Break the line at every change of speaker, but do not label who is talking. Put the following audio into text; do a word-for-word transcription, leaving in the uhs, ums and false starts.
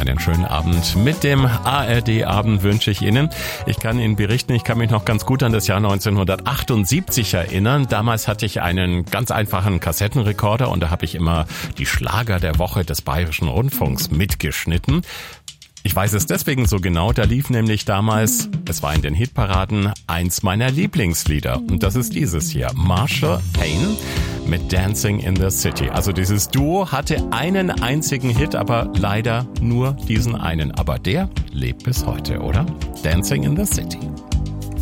Einen schönen Abend mit dem A R D-Abend wünsche ich Ihnen. Ich kann Ihnen berichten, ich kann mich noch ganz gut an das Jahr neunzehnhundertachtundsiebzig erinnern. Damals hatte ich einen ganz einfachen Kassettenrekorder und da habe ich immer die Schlager der Woche des Bayerischen Rundfunks mitgeschnitten. Ich weiß es deswegen so genau, da lief nämlich damals, es war in den Hitparaden, eins meiner Lieblingslieder. Und das ist dieses hier, Marshall Payne mit Dancing in the City. Also dieses Duo hatte einen einzigen Hit, aber leider nur diesen einen. Aber der lebt bis heute, oder? Dancing in the City.